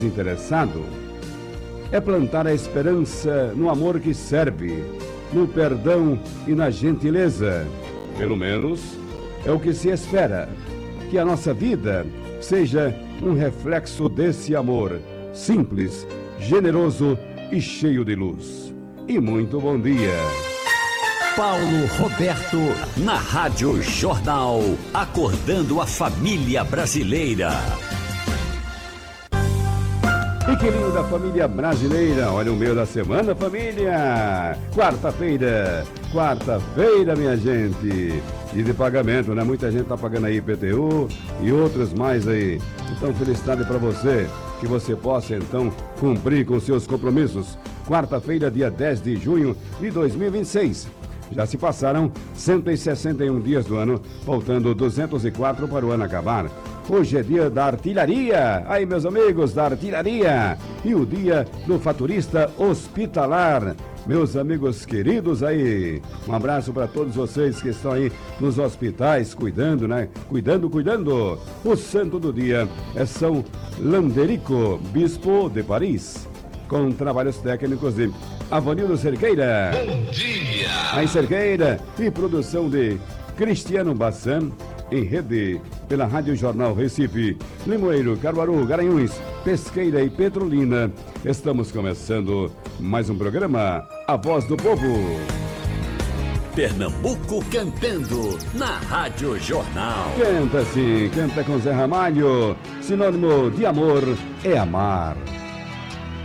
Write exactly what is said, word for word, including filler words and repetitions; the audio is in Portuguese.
interessado é plantar a esperança no amor que serve, no perdão e na gentileza. Pelo menos é o que se espera, que a nossa vida seja um reflexo desse amor, simples, generoso e cheio de luz. E muito bom dia. Paulo Roberto, na Rádio Jornal, acordando a família brasileira. E que linda família brasileira, olha o meio da semana, família! Quarta-feira, quarta-feira, minha gente! E de pagamento, né? Muita gente tá pagando aí I P T U e outros mais aí. Então, felicidade para você, que você possa, então, cumprir com seus compromissos. Quarta-feira, dia dez de junho de dois mil e vinte e seis. Já se passaram cento e sessenta e um dias do ano, faltando duzentos e quatro para o ano acabar. Hoje é dia da artilharia, aí meus amigos da artilharia, e o dia do faturista hospitalar. Meus amigos queridos aí, um abraço para todos vocês que estão aí nos hospitais, cuidando, né? Cuidando, cuidando. O santo do dia é São Landerico, bispo de Paris, com trabalhos técnicos de Avanildo Cerqueira. Bom dia! Aí Cerqueira e produção de Cristiano Bassan, em rede pela Rádio Jornal Recife, Limoeiro, Caruaru, Garanhuns, Pesqueira e Petrolina. Estamos começando mais um programa, A Voz do Povo. Pernambuco cantando na Rádio Jornal. Canta sim, canta com Zé Ramalho. Sinônimo de amor é amar.